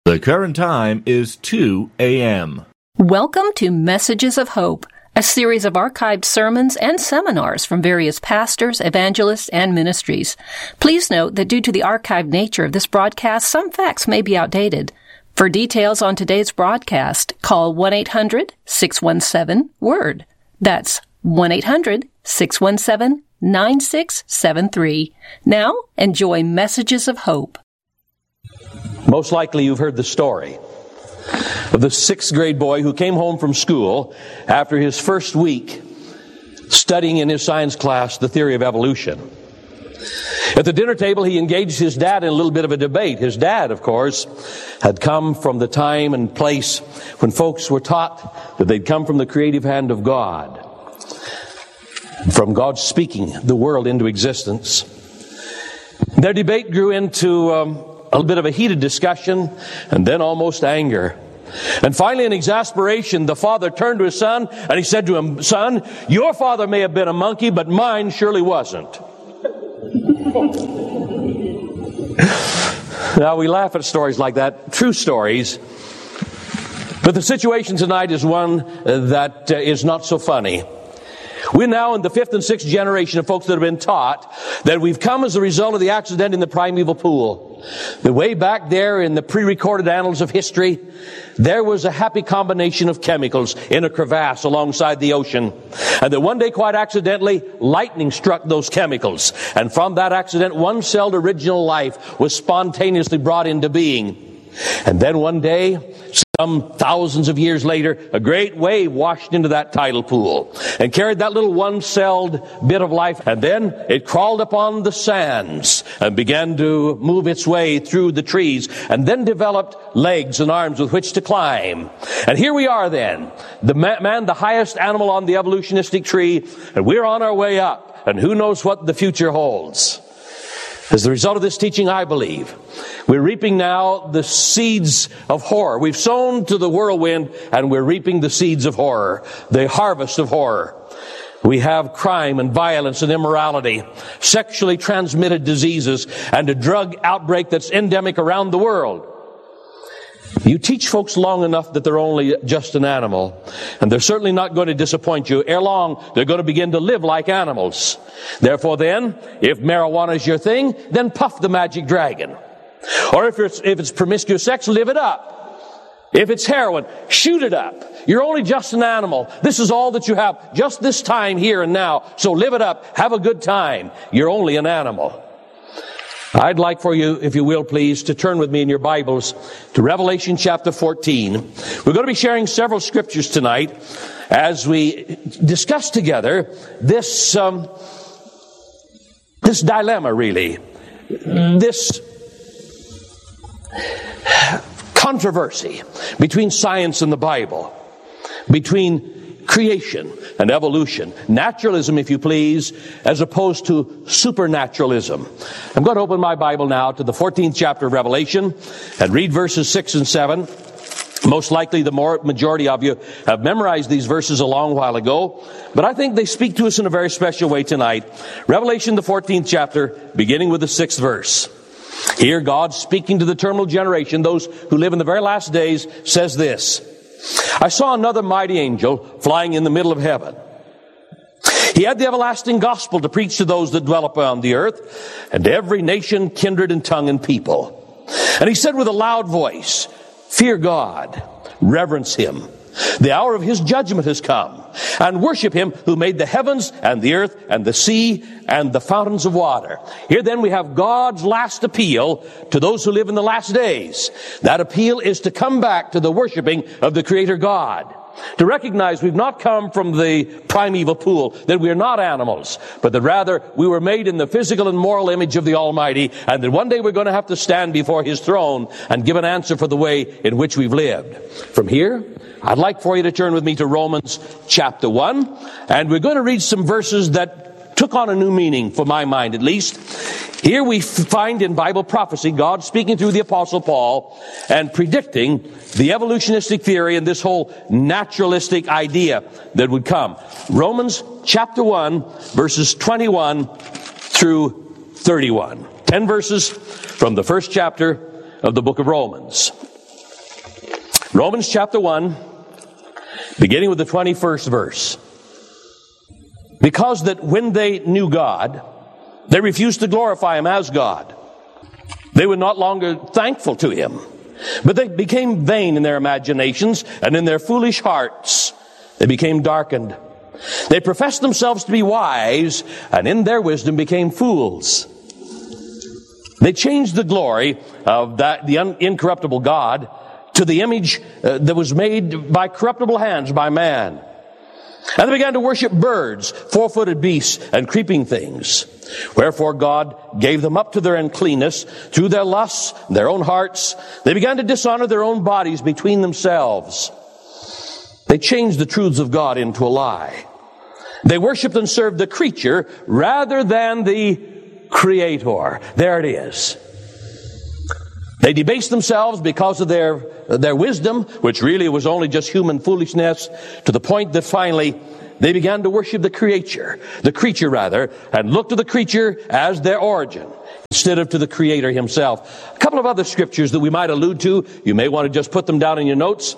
The current time is 2 a.m. Welcome to Messages of Hope, a series of archived sermons and seminars from various pastors, evangelists, and ministries. Please note that due to the archived nature of this broadcast, some facts may be outdated. For details on today's broadcast, call 1-800-617-WORD. That's 1-800-617-9673. Now, enjoy Messages of Hope. Most likely you've heard the story of the 6th grade boy who came home from school after his first week studying in his science class the theory of evolution. At the dinner table, he engaged his dad in a little bit of a debate. His dad, of course, had come from the time and place when folks were taught that they'd come from the creative hand of God, from God speaking the world into existence. Their debate grew into a little bit of a heated discussion, and then almost anger. And finally, in exasperation, the father turned to his son, and he said to him, "Son, your father may have been a monkey, but mine surely wasn't." Now, we laugh at stories like that, true stories. But the situation tonight is one that is not so funny. We're now in the 5th and 6th generation of folks that have been taught that we've come as a result of the accident in the primeval pool. The way back there in the pre-recorded annals of history, there was a happy combination of chemicals in a crevasse alongside the ocean. And that one day, quite accidentally, lightning struck those chemicals. And from that accident, one-celled original life was spontaneously brought into being. And then one day, some thousands of years later, a great wave washed into that tidal pool and carried that little one-celled bit of life. And then it crawled upon the sands and began to move its way through the trees, and then developed legs and arms with which to climb. And here we are then, the man, the highest animal on the evolutionistic tree, and we're on our way up. And who knows what the future holds. As the result of this teaching, I believe, we're reaping now the seeds of horror. We've sown to the whirlwind, and we're reaping the seeds of horror, the harvest of horror. We have crime and violence and immorality, sexually transmitted diseases, and a drug outbreak that's endemic around the world. You teach folks long enough that they're only just an animal, and they're certainly not going to disappoint you. Ere long, they're going to begin to live like animals. Therefore then, if marijuana is your thing, then puff the magic dragon. Or if it's promiscuous sex, live it up. If it's heroin, shoot it up. You're only just an animal. This is all that you have, just this time, here and now. So live it up. Have a good time. You're only an animal. I'd like for you, if you will, please, to turn with me in your Bibles to Revelation chapter 14. We're going to be sharing several scriptures tonight as we discuss together this dilemma, really. This controversy between science and the Bible, between creation and evolution, naturalism, if you please, as opposed to supernaturalism. I'm going to open my Bible now to the 14th chapter of Revelation and read verses 6 and 7. Most likely the majority of you have memorized these verses a long while ago, but I think they speak to us in a very special way tonight. Revelation, the 14th chapter, beginning with the 6th verse. Here, God, speaking to the terminal generation, those who live in the very last days, says this: I saw another mighty angel flying in the middle of heaven. He had the everlasting gospel to preach to those that dwell upon the earth, and to every nation, kindred, and tongue, and people. And he said with a loud voice, Fear God, reverence him. The hour of his judgment has come, and worship him who made the heavens and the earth and the sea and the fountains of water. Here then we have God's last appeal to those who live in the last days. That appeal is to come back to the worshiping of the Creator God. To recognize we've not come from the primeval pool, that we are not animals, but that rather we were made in the physical and moral image of the Almighty, and that one day we're going to have to stand before His throne and give an answer for the way in which we've lived. From here, I'd like for you to turn with me to Romans chapter 1, and we're going to read some verses that took on a new meaning, for my mind at least. Here we find in Bible prophecy God speaking through the Apostle Paul and predicting the evolutionistic theory and this whole naturalistic idea that would come. Romans chapter 1, verses 21 through 31. 10 verses from the first chapter of the book of Romans. Romans chapter 1, beginning with the 21st verse. Because that when they knew God, they refused to glorify Him as God. They were not longer thankful to Him, but they became vain in their imaginations, and in their foolish hearts they became darkened. They professed themselves to be wise, and in their wisdom became fools. They changed the glory of the incorruptible God to the image that was made by corruptible hands by man. And they began to worship birds, four-footed beasts, and creeping things. Wherefore God gave them up to their uncleanness through their lusts, their own hearts. They began to dishonor their own bodies between themselves. They changed the truths of God into a lie. They worshiped and served the creature rather than the Creator. There it is. They debased themselves because of their wisdom, which really was only just human foolishness, to the point that finally they began to worship the creature, and look to the creature as their origin, instead of to the Creator Himself. A couple of other scriptures that we might allude to. You may want to just put them down in your notes.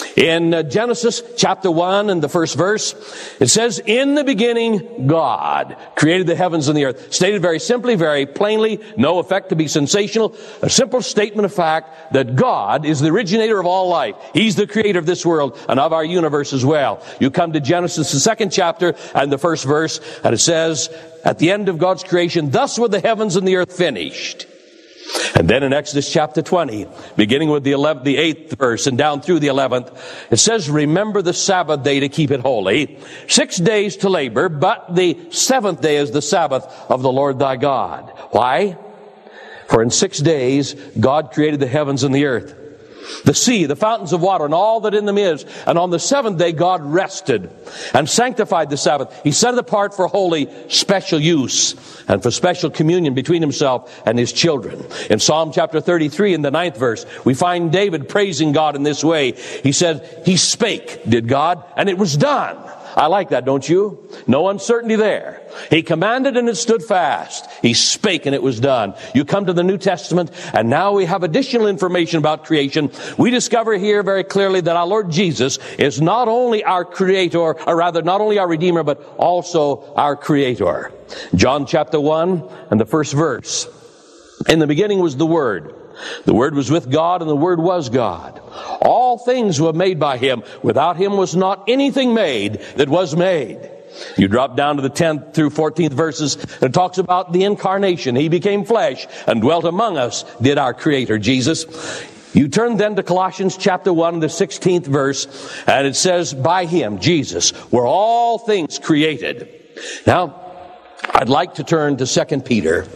In Genesis chapter 1 and the first verse, it says, "In the beginning, God created the heavens and the earth." Stated very simply, very plainly, no effect to be sensational. A simple statement of fact that God is the originator of all life. He's the creator of this world and of our universe as well. You come to Genesis, the second chapter and the first verse, and it says, at the end of God's creation, "Thus were the heavens and the earth finished." And then in Exodus chapter 20, beginning with the 8th verse and down through the 11th, it says, "Remember the Sabbath day to keep it holy. 6 days to labor, but the 7th day is the Sabbath of the Lord thy God." Why? For in 6 days God created the heavens and the earth, the sea, the fountains of water, and all that in them is. And on the 7th day God rested and sanctified the Sabbath. He set it apart for holy, special use and for special communion between Himself and His children. In Psalm chapter 33 in the 9th verse, we find David praising God in this way. He said, "He spake," did God, "and it was done." I like that, don't you? No uncertainty there. He commanded and it stood fast. He spake and it was done. You come to the New Testament and now we have additional information about creation. We discover here very clearly that our Lord Jesus is not only our Creator, or rather not only our Redeemer, but also our Creator. John chapter 1 and the first verse. "In the beginning was the Word. The Word was with God, and the Word was God. All things were made by Him. Without Him was not anything made that was made." You drop down to the 10th through 14th verses, and it talks about the incarnation. He became flesh and dwelt among us, did our Creator, Jesus. You turn then to Colossians chapter 1, the 16th verse, and it says, "By Him, Jesus, were all things created." Now, I'd like to turn to 2 Peter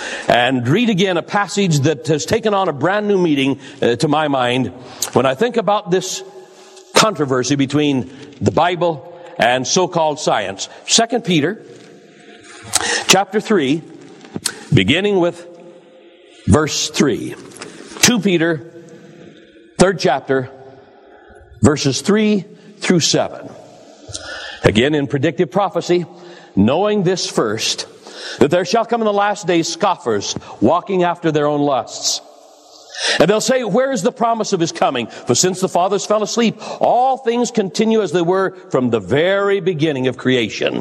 and read again a passage that has taken on a brand new meaning to my mind when I think about this controversy between the Bible and so-called science. 2 Peter chapter 3, beginning with verse 3. 2 Peter, 3rd chapter, verses 3 through 7. Again, in predictive prophecy, "Knowing this first, that there shall come in the last days scoffers, walking after their own lusts. And they'll say, where is the promise of His coming? For since the fathers fell asleep, all things continue as they were from the very beginning of creation."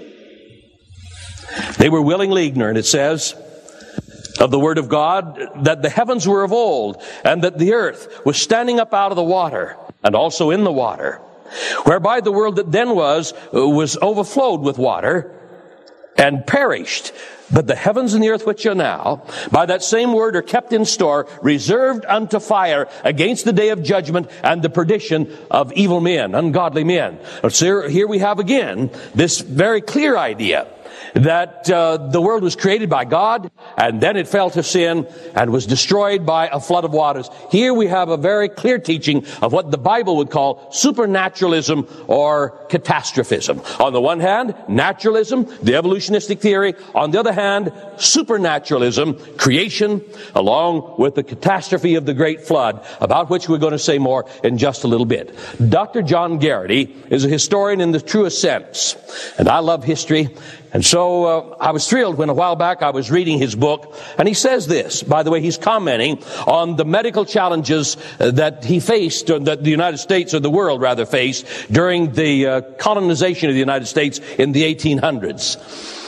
They were willingly ignorant, it says, of the Word of God, that the heavens were of old, and that the earth was standing up out of the water, and also in the water, whereby the world that then was overflowed with water, and perished. But the heavens and the earth which are now, by that same word are kept in store, reserved unto fire against the day of judgment and the perdition of evil men, ungodly men. So here we have again this very clear idea that the world was created by God, and then it fell to sin and was destroyed by a flood of waters. Here we have a very clear teaching of what the Bible would call supernaturalism or catastrophism. On the one hand, naturalism, the evolutionistic theory. On the other hand, supernaturalism, creation, along with the catastrophe of the great flood, about which we're going to say more in just a little bit. Dr. John Garrity is a historian in the truest sense, and I love history. And so I was thrilled when a while back I was reading his book, and he says this. By the way, he's commenting on the medical challenges that he faced, or that the United States, or the world rather, faced during the colonization of the United States in the 1800s.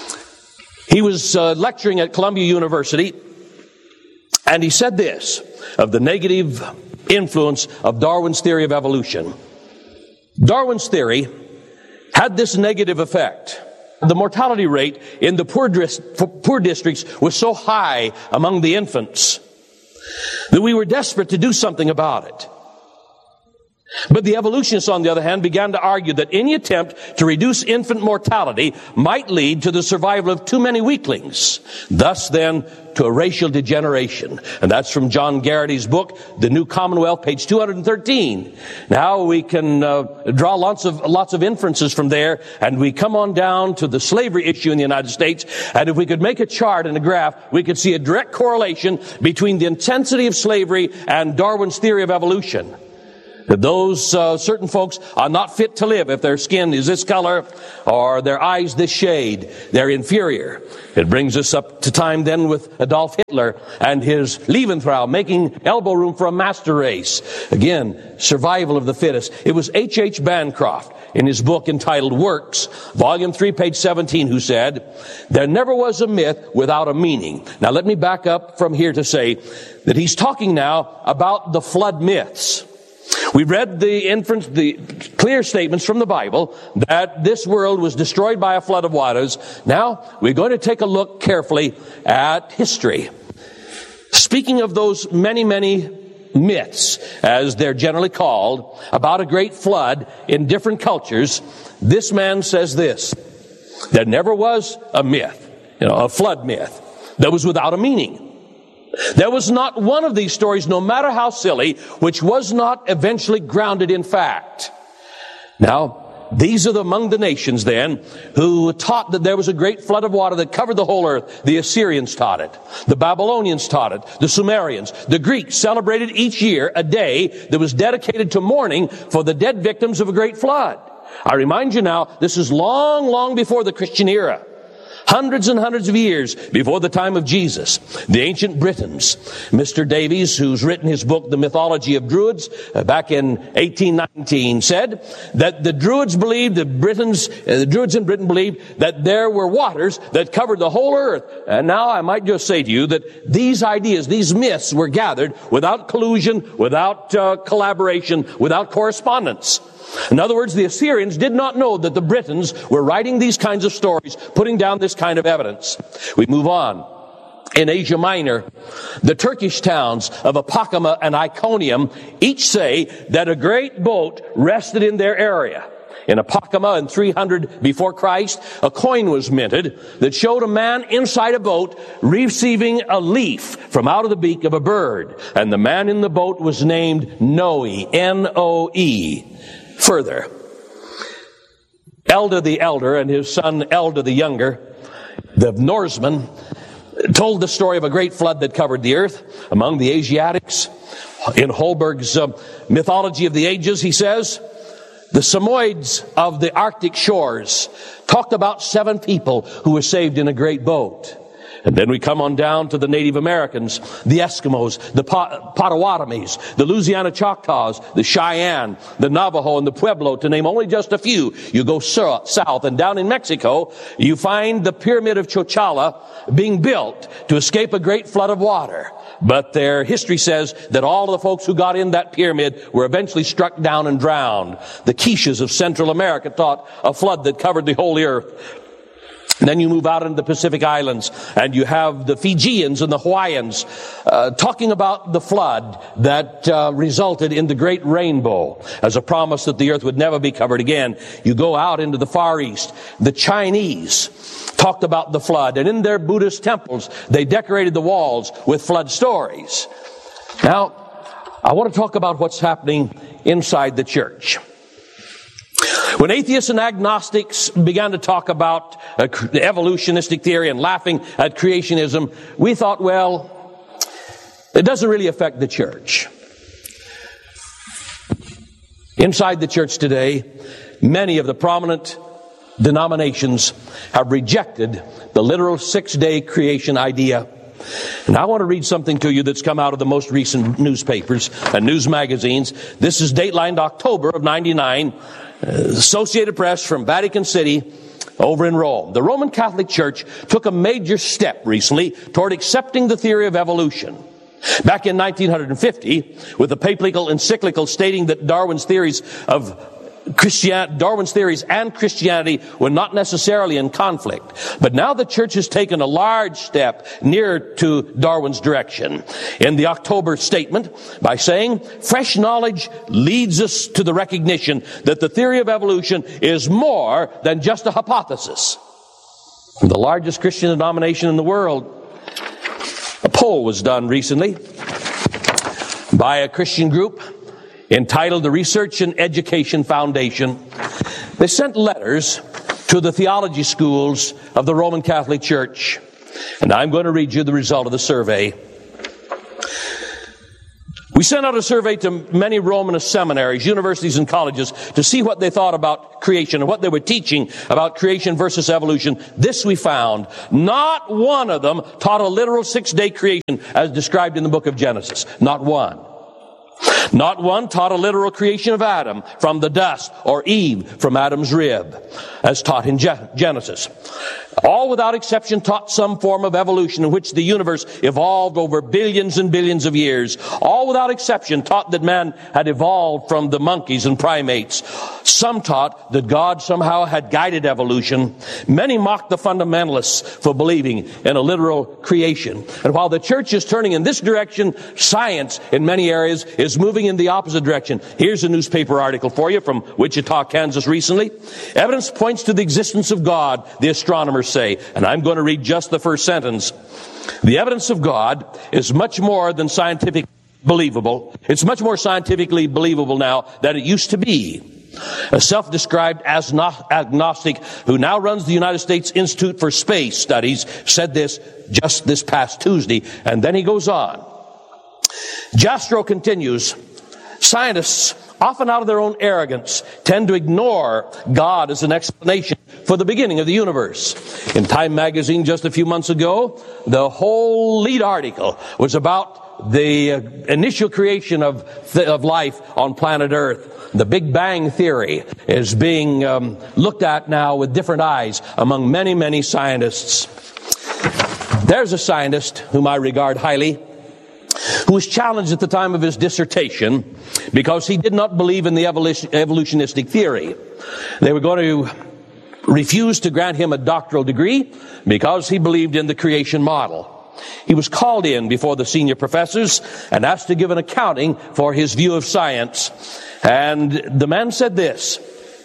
He was lecturing at Columbia University, and he said this of the negative influence of Darwin's theory of evolution. Darwin's theory had this negative effect. The mortality rate in the poor districts was so high among the infants that we were desperate to do something about it. But the evolutionists, on the other hand, began to argue that any attempt to reduce infant mortality might lead to the survival of too many weaklings, thus then to a racial degeneration. And that's from John Garrity's book, The New Commonwealth, page 213. Now we can draw lots of inferences from there, and we come on down to the slavery issue in the United States. And if we could make a chart and a graph, we could see a direct correlation between the intensity of slavery and Darwin's theory of evolution. That those certain folks are not fit to live if their skin is this color or their eyes this shade. They're inferior. It brings us up to time then with Adolf Hitler and his Lebensraum, making elbow room for a master race. Again, survival of the fittest. It was H.H. Bancroft in his book entitled Works, volume 3, page 17, who said, "There never was a myth without a meaning." Now let me back up from here to say that he's talking now about the flood myths. We read the clear statements from the Bible that this world was destroyed by a flood of waters. Now, we're going to take a look carefully at history. Speaking of those many, many myths, as they're generally called, about a great flood in different cultures, this man says this: there never was a myth, a flood myth, that was without a meaning. There was not one of these stories, no matter how silly, which was not eventually grounded in fact. Now, these are among the nations then who taught that there was a great flood of water that covered the whole earth. The Assyrians taught it. The Babylonians taught it. The Sumerians. The Greeks celebrated each year a day that was dedicated to mourning for the dead victims of a great flood. I remind you now, this is long, long before the Christian era. Hundreds and hundreds of years before the time of Jesus. The ancient Britons, Mr. Davies, who's written his book, The Mythology of Druids, back in 1819, said that the Druids in Britain believed that there were waters that covered the whole earth. And now I might just say to you that these ideas, these myths were gathered without collusion, without collaboration, without correspondence. In other words, the Assyrians did not know that the Britons were writing these kinds of stories, putting down this kind of evidence. We move on. In Asia Minor, the Turkish towns of Apakama and Iconium each say that a great boat rested in their area. In Apakama in 300 before Christ, a coin was minted that showed a man inside a boat receiving a leaf from out of the beak of a bird. And the man in the boat was named Noe, N-O-E. Further, Elda the elder and his son Elda the younger, the Norsemen, told the story of a great flood that covered the earth among the Asiatics. In Holberg's Mythology of the Ages, he says, the Samoyeds of the Arctic shores talked about 7 people who were saved in a great boat. And then we come on down to the Native Americans, the Eskimos, the Potawatomis, the Louisiana Choctaws, the Cheyenne, the Navajo, and the Pueblo, to name only just a few. You go south, and down in Mexico, you find the Pyramid of Chochala being built to escape a great flood of water. But their history says that all of the folks who got in that pyramid were eventually struck down and drowned. The Quiches of Central America taught a flood that covered the whole earth. And then you move out into the Pacific Islands, and you have the Fijians and the Hawaiians talking about the flood that resulted in the Great Rainbow as a promise that the earth would never be covered again. You go out into the Far East. The Chinese talked about the flood, and in their Buddhist temples, they decorated the walls with flood stories. Now, I want to talk about what's happening inside the church. When atheists and agnostics began to talk about evolutionistic theory and laughing at creationism, we thought, well, it doesn't really affect the church. Inside the church today, many of the prominent denominations have rejected the literal 6-day creation idea. And I want to read something to you that's come out of the most recent newspapers and news magazines. This is datelined October of 99, Associated Press from Vatican City over in Rome. The Roman Catholic Church took a major step recently toward accepting the theory of evolution. Back in 1950, with the papal encyclical stating that Darwin's theories and Christianity were not necessarily in conflict. But now the church has taken a large step near to Darwin's direction in the October statement by saying, fresh knowledge leads us to the recognition that the theory of evolution is more than just a hypothesis. The largest Christian denomination in the world, a poll was done recently by a Christian group entitled the Research and Education Foundation. They sent letters to the theology schools of the Roman Catholic Church. And I'm going to read you the result of the survey. We sent out a survey to many Romanist seminaries, universities, and colleges to see what they thought about creation and what they were teaching about creation versus evolution. This we found. Not one of them taught a literal 6-day creation as described in the book of Genesis. Not one. Not one taught a literal creation of Adam from the dust, or Eve from Adam's rib, as taught in Genesis. All without exception taught some form of evolution in which the universe evolved over billions and billions of years. All without exception taught that man had evolved from the monkeys and primates. Some taught that God somehow had guided evolution. Many mocked the fundamentalists for believing in a literal creation. And while the church is turning in this direction, science in many areas is moving in the opposite direction. Here's a newspaper article for you from Wichita, Kansas recently. Evidence points to the existence of God, the astronomers say. And I'm going to read just the first sentence. The evidence of God is much more than scientific believable. It's much more scientifically believable now than it used to be. A self-described agnostic who now runs the United States Institute for Space Studies said this just this past Tuesday. And then he goes on. Jastrow continues, scientists, often out of their own arrogance, tend to ignore God as an explanation for the beginning of the universe. In Time magazine just a few months ago, the whole lead article was about the initial creation of life on planet Earth. The Big Bang Theory is being looked at now with different eyes among many, many scientists. There's a scientist whom I regard highly, who was challenged at the time of his dissertation because he did not believe in the evolutionistic theory. They were going to refuse to grant him a doctoral degree because he believed in the creation model. He was called in before the senior professors and asked to give an accounting for his view of science. And the man said this: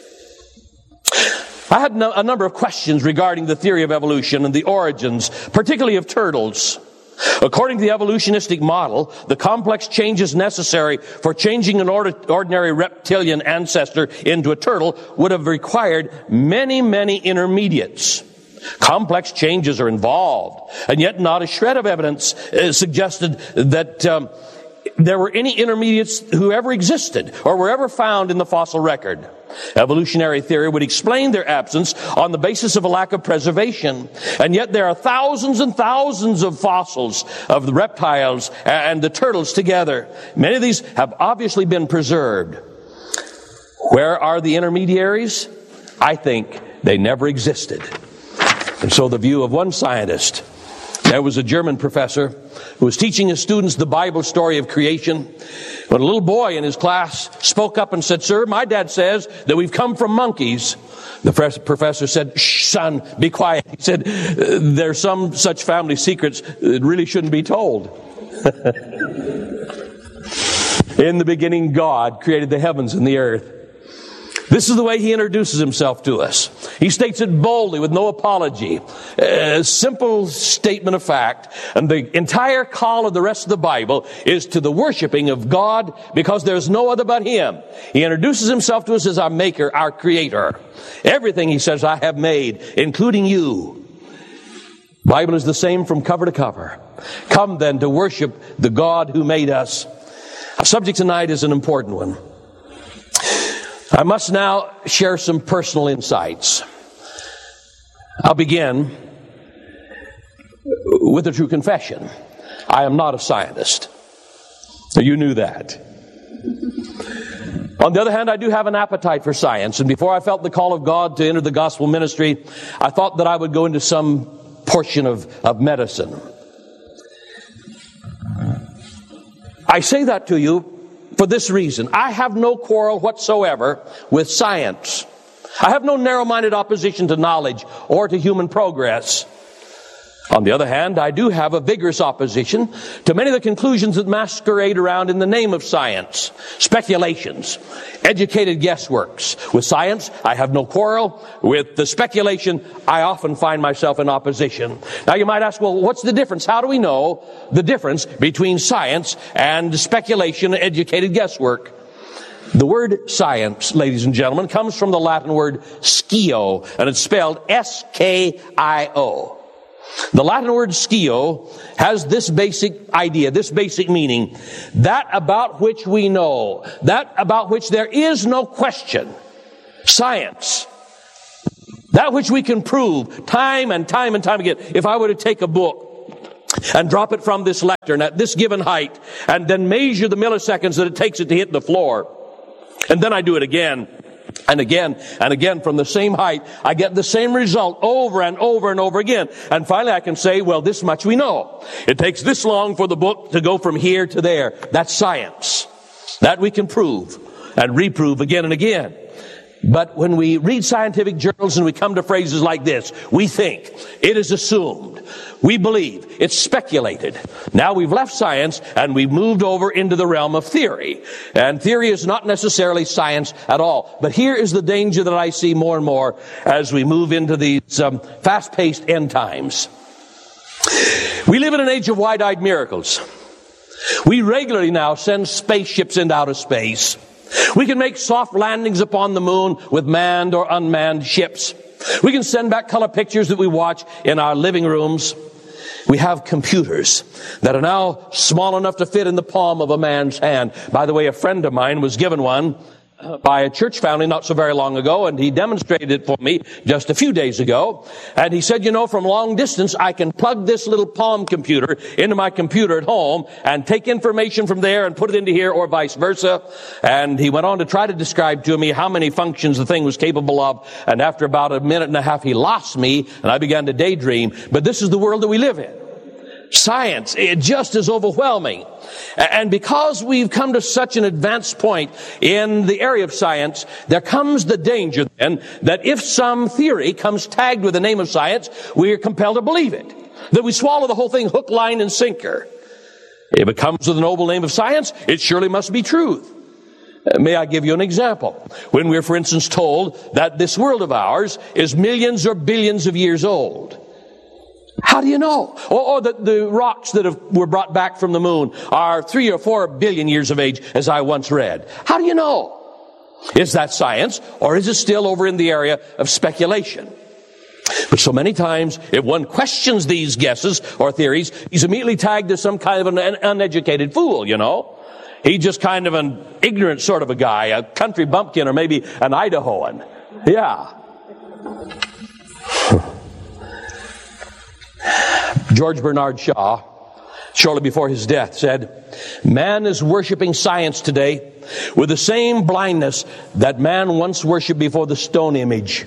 I had a number of questions regarding the theory of evolution and the origins, particularly of turtles. According to the evolutionistic model, the complex changes necessary for changing an ordinary reptilian ancestor into a turtle would have required many, many intermediates. Complex changes are involved, and yet not a shred of evidence suggested that there were any intermediates who ever existed or were ever found in the fossil record. Evolutionary theory would explain their absence on the basis of a lack of preservation. And yet there are thousands and thousands of fossils of the reptiles and the turtles together. Many of these have obviously been preserved. Where are the intermediaries? I think they never existed. And so the view of one scientist, there was a German professor who was teaching his students the Bible story of creation. When a little boy in his class spoke up and said, "Sir, my dad says that we've come from monkeys," the professor said, "Shh, son, be quiet." He said, "There's some such family secrets that really shouldn't be told." In the beginning, God created the heavens and the earth. This is the way he introduces himself to us. He states it boldly with no apology. A simple statement of fact. And the entire call of the rest of the Bible is to the worshiping of God because there's no other but him. He introduces himself to us as our maker, our creator. Everything, he says, I have made, including you. The Bible is the same from cover to cover. Come then to worship the God who made us. Our subject tonight is an important one. I must now share some personal insights. I'll begin with a true confession. I am not a scientist. You knew that. On the other hand, I do have an appetite for science, and before I felt the call of God to enter the gospel ministry, I thought that I would go into some portion of medicine. I say that to you for this reason. I have no quarrel whatsoever with science. I have no narrow-minded opposition to knowledge or to human progress. On the other hand, I do have a vigorous opposition to many of the conclusions that masquerade around in the name of science. Speculations, educated guessworks. With science, I have no quarrel. With the speculation, I often find myself in opposition. Now you might ask, well, what's the difference? How do we know the difference between science and speculation, educated guesswork? The word science, ladies and gentlemen, comes from the Latin word scio, and it's spelled S-K-I-O. The Latin word scio has this basic idea, this basic meaning: that about which we know, that about which there is no question. Science. That which we can prove time and time and time again. If I were to take a book and drop it from this lectern at this given height and then measure the milliseconds that it takes it to hit the floor, and then I do it again and again and again from the same height, I get the same result over and over and over again. And finally I can say, well, this much we know. It takes this long for the book to go from here to there. That's science. That we can prove and reprove again and again. But when we read scientific journals and we come to phrases like this, we think, it is assumed, we believe, it's speculated. Now we've left science and we've moved over into the realm of theory. And theory is not necessarily science at all. But here is the danger that I see more and more as we move into these fast-paced end times. We live in an age of wide-eyed miracles. We regularly now send spaceships into outer space. We can make soft landings upon the moon with manned or unmanned ships. We can send back color pictures that we watch in our living rooms. We have computers that are now small enough to fit in the palm of a man's hand. By the way, a friend of mine was given one by a church family not so very long ago, and he demonstrated it for me just a few days ago. And he said, you know, from long distance, I can plug this little palm computer into my computer at home and take information from there and put it into here, or vice versa. And he went on to try to describe to me how many functions the thing was capable of. And after about a minute and a half, he lost me, and I began to daydream. But this is the world that we live in. Science, it just is overwhelming. And because we've come to such an advanced point in the area of science, there comes the danger then that if some theory comes tagged with the name of science, we are compelled to believe it. That we swallow the whole thing hook, line, and sinker. If it comes with the noble name of science, it surely must be truth. May I give you an example? When we're, for instance, told that this world of ours is millions or billions of years old. How do you know? Or that the rocks that were brought back from the moon are 3 or 4 billion years of age, as I once read. How do you know? Is that science, or is it still over in the area of speculation? But so many times, if one questions these guesses or theories, he's immediately tagged as some kind of an uneducated fool, you know. He's just kind of an ignorant sort of a guy, a country bumpkin, or maybe an Idahoan. Yeah. George Bernard Shaw, shortly before his death, said, man is worshiping science today with the same blindness that man once worshipped before the stone image.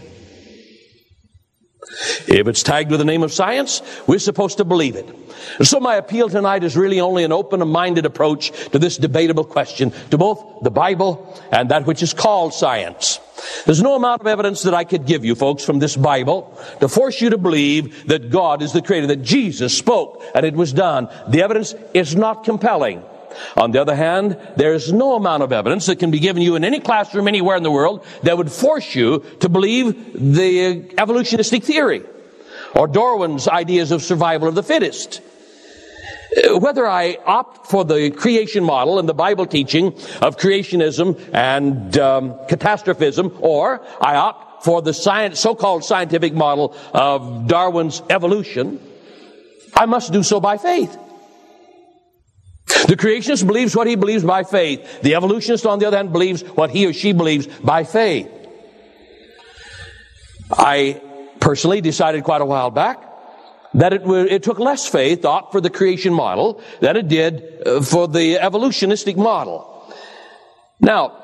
If it's tagged with the name of science, we're supposed to believe it. So my appeal tonight is really only an open-minded approach to this debatable question, to both the Bible and that which is called science. There's no amount of evidence that I could give you, folks, from this Bible to force you to believe that God is the Creator, that Jesus spoke and it was done. The evidence is not compelling. On the other hand, there's no amount of evidence that can be given you in any classroom anywhere in the world that would force you to believe the evolutionistic theory or Darwin's ideas of survival of the fittest. Whether I opt for the creation model and the Bible teaching of creationism and catastrophism, or I opt for the so-called scientific model of Darwin's evolution, I must do so by faith. The creationist believes what he believes by faith. The evolutionist, on the other hand, believes what he or she believes by faith. I personally decided quite a while back that it took less faith to opt for the creation model than it did for the evolutionistic model. Now,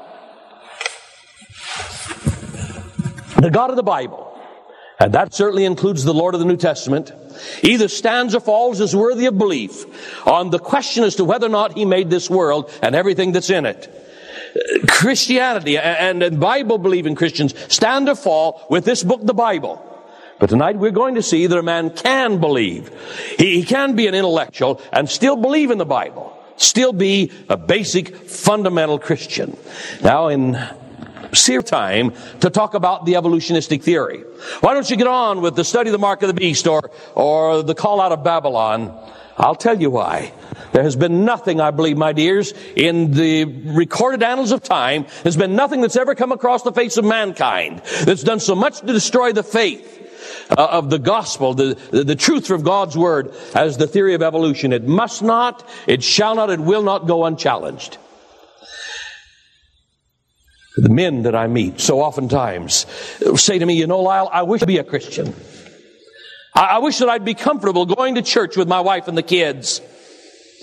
the God of the Bible, and that certainly includes the Lord of the New Testament, either stands or falls as worthy of belief on the question as to whether or not He made this world and everything that's in it. Christianity and Bible-believing Christians stand or fall with this book, the Bible. But tonight we're going to see that a man can believe. He can be an intellectual and still believe in the Bible. Still be a basic, fundamental Christian. Now, in time to talk about the evolutionistic theory. Why don't you get on with the study of the mark of the beast or the call out of Babylon? I'll tell you why. There has been nothing, I believe, my dears, in the recorded annals of time, there's been nothing that's ever come across the face of mankind that's done so much to destroy the faith of the gospel, the truth from God's word, as the theory of evolution. It must not, it shall not, it will not go unchallenged. The men that I meet so oftentimes say to me, you know, Lyle, I wish to be a Christian. I wish that I'd be comfortable going to church with my wife and the kids.